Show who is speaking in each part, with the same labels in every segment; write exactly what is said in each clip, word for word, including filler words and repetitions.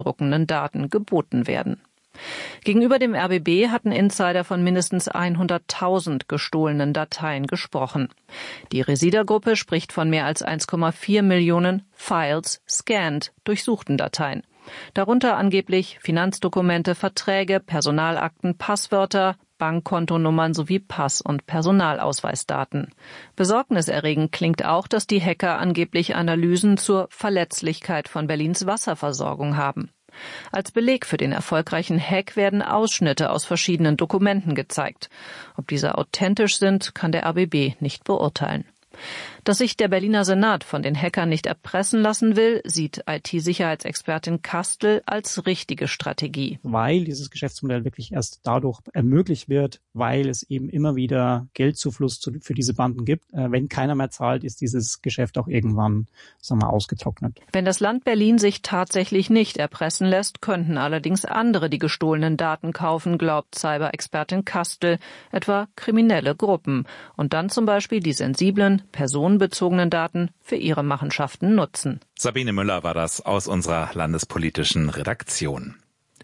Speaker 1: beeindruckenden Daten geboten werden. Gegenüber dem R B B hatten Insider von mindestens hunderttausend gestohlenen Dateien gesprochen. Die Resida-Gruppe spricht von mehr als eins Komma vier Millionen Files scanned, durchsuchten Dateien. Darunter angeblich Finanzdokumente, Verträge, Personalakten, Passwörter, Bankkontonummern sowie Pass- und Personalausweisdaten. Besorgniserregend klingt auch, dass die Hacker angeblich Analysen zur Verletzlichkeit von Berlins Wasserversorgung haben. Als Beleg für den erfolgreichen Hack werden Ausschnitte aus verschiedenen Dokumenten gezeigt. Ob diese authentisch sind, kann der R B B nicht beurteilen. Dass sich der Berliner Senat von den Hackern nicht erpressen lassen will, sieht I T-Sicherheitsexpertin Kastel als richtige Strategie.
Speaker 2: Weil dieses Geschäftsmodell wirklich erst dadurch ermöglicht wird, weil es eben immer wieder Geldzufluss für diese Banden gibt. Wenn keiner mehr zahlt, ist dieses Geschäft auch irgendwann, sagen wir, ausgetrocknet.
Speaker 1: Wenn das Land Berlin sich tatsächlich nicht erpressen lässt, könnten allerdings andere die gestohlenen Daten kaufen, glaubt Cyber-Expertin Kastel, etwa kriminelle Gruppen. Und dann zum Beispiel die sensiblen, personenbezogenen Daten für ihre Machenschaften nutzen.
Speaker 3: Sabine Müller war das aus unserer landespolitischen Redaktion.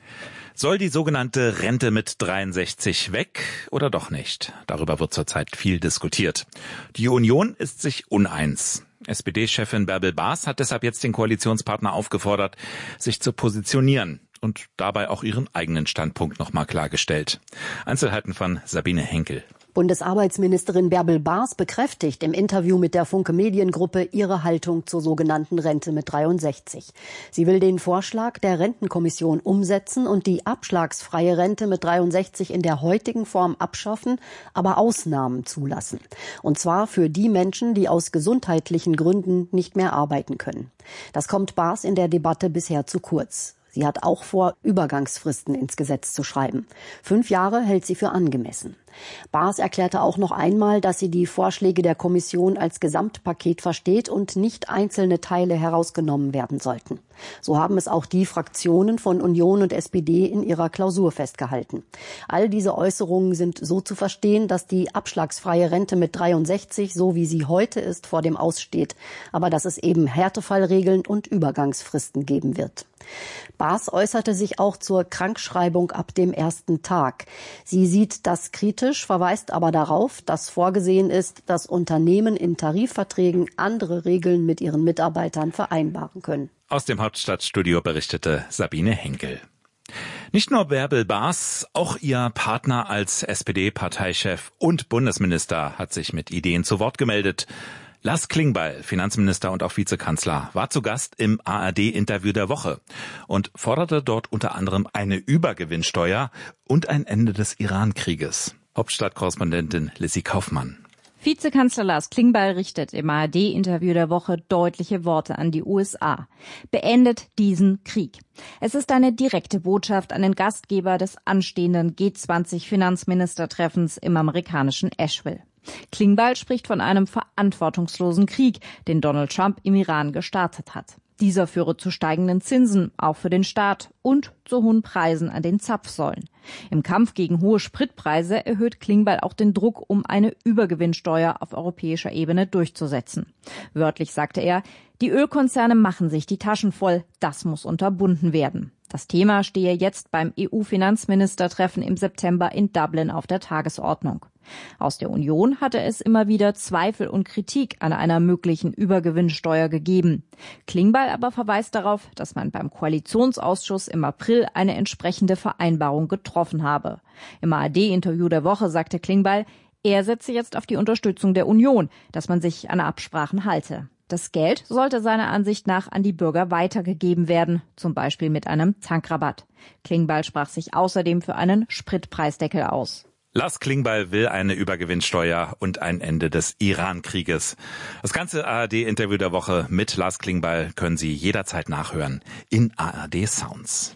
Speaker 3: Soll die sogenannte Rente mit dreiundsechzig weg oder doch nicht? Darüber wird zurzeit viel diskutiert. Die Union ist sich uneins. S P D-Chefin Bärbel Baas hat deshalb jetzt den Koalitionspartner aufgefordert, sich zu positionieren und dabei auch ihren eigenen Standpunkt nochmal klargestellt. Einzelheiten von Sabine Henkel.
Speaker 4: Bundesarbeitsministerin Bärbel Baas bekräftigt im Interview mit der Funke Mediengruppe ihre Haltung zur sogenannten Rente mit dreiundsechzig. Sie will den Vorschlag der Rentenkommission umsetzen und die abschlagsfreie Rente mit dreiundsechzig in der heutigen Form abschaffen, aber Ausnahmen zulassen. Und zwar für die Menschen, die aus gesundheitlichen Gründen nicht mehr arbeiten können. Das kommt Baas in der Debatte bisher zu kurz. Sie hat auch vor, Übergangsfristen ins Gesetz zu schreiben. Fünf Jahre hält sie für angemessen. Baas erklärte auch noch einmal, dass sie die Vorschläge der Kommission als Gesamtpaket versteht und nicht einzelne Teile herausgenommen werden sollten. So haben es auch die Fraktionen von Union und S P D in ihrer Klausur festgehalten. All diese Äußerungen sind so zu verstehen, dass die abschlagsfreie Rente mit dreiundsechzig, so wie sie heute ist, vor dem Aus steht, aber dass es eben Härtefallregeln und Übergangsfristen geben wird. Baas äußerte sich auch zur Krankschreibung ab dem ersten Tag. Sie sieht das kritisch, verweist aber darauf, dass vorgesehen ist, dass Unternehmen in Tarifverträgen andere Regeln mit ihren Mitarbeitern vereinbaren können.
Speaker 3: Aus dem Hauptstadtstudio berichtete Sabine Henkel. Nicht nur Bärbel Baas, auch ihr Partner als S P D-Parteichef und Bundesminister hat sich mit Ideen zu Wort gemeldet. Lars Klingbeil, Finanzminister und auch Vizekanzler, war zu Gast im A R D-Interview der Woche und forderte dort unter anderem eine Übergewinnsteuer und ein Ende des Iran-Krieges. Hauptstadtkorrespondentin Lissy Kaufmann.
Speaker 5: Vizekanzler Lars Klingbeil richtet im A R D-Interview der Woche deutliche Worte an die U S A. Beendet diesen Krieg. Es ist eine direkte Botschaft an den Gastgeber des anstehenden G zwanzig Finanzministertreffens im amerikanischen Asheville. Klingbeil spricht von einem verantwortungslosen Krieg, den Donald Trump im Iran gestartet hat. Dieser führe zu steigenden Zinsen, auch für den Staat, und zu hohen Preisen an den Zapfsäulen. Im Kampf gegen hohe Spritpreise erhöht Klingbeil auch den Druck, um eine Übergewinnsteuer auf europäischer Ebene durchzusetzen. Wörtlich sagte er, die Ölkonzerne machen sich die Taschen voll, das muss unterbunden werden. Das Thema stehe jetzt beim E U-Finanzministertreffen im September in Dublin auf der Tagesordnung. Aus der Union hatte es immer wieder Zweifel und Kritik an einer möglichen Übergewinnsteuer gegeben. Klingbeil aber verweist darauf, dass man beim Koalitionsausschuss im April eine entsprechende Vereinbarung getroffen habe. Im A R D-Interview der Woche sagte Klingbeil, er setze jetzt auf die Unterstützung der Union, dass man sich an Absprachen halte. Das Geld sollte seiner Ansicht nach an die Bürger weitergegeben werden, zum Beispiel mit einem Tankrabatt. Klingbeil sprach sich außerdem für einen Spritpreisdeckel aus.
Speaker 3: Lars Klingbeil will eine Übergewinnsteuer und ein Ende des Iran-Krieges. Das ganze A R D-Interview der Woche mit Lars Klingbeil können Sie jederzeit nachhören in A R D Sounds.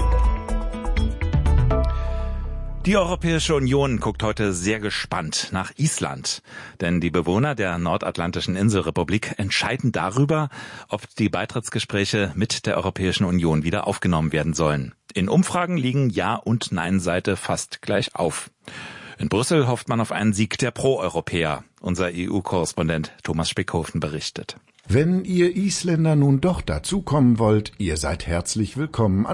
Speaker 3: Die Europäische Union guckt heute sehr gespannt nach Island. Denn die Bewohner der nordatlantischen Inselrepublik entscheiden darüber, ob die Beitrittsgespräche mit der Europäischen Union wieder aufgenommen werden sollen. In Umfragen liegen Ja- und Nein-Seite fast gleich auf. In Brüssel hofft man auf einen Sieg der Pro-Europäer. Unser E U-Korrespondent Thomas Spickhofen berichtet.
Speaker 6: Wenn ihr Isländer nun doch dazukommen wollt, ihr seid herzlich willkommen.